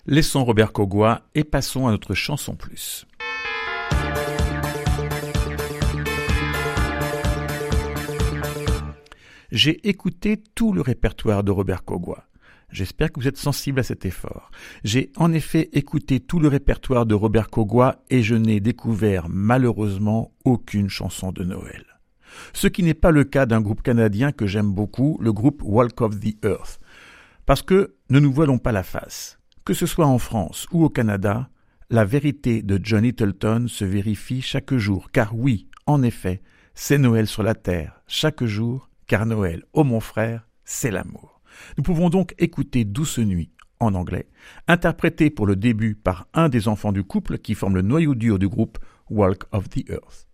Laissons Robert Kogwa et passons à notre chanson plus. J'ai écouté tout le répertoire de Robert Kogwa. J'espère que vous êtes sensible à cet effort. J'ai en effet écouté tout le répertoire de Robert Kogwa et je n'ai découvert malheureusement aucune chanson de Noël. Ce qui n'est pas le cas d'un groupe canadien que j'aime beaucoup, le groupe Walk of the Earth. Parce que, ne nous voilons pas la face, que ce soit en France ou au Canada, la vérité de John Littleton se vérifie chaque jour, car oui, en effet, c'est Noël sur la terre, chaque jour, car Noël, ô mon frère, c'est l'amour. Nous pouvons donc écouter Douce Nuit en anglais, interprété pour le début par un des enfants du couple qui forme le noyau dur du groupe Walk of the Earth.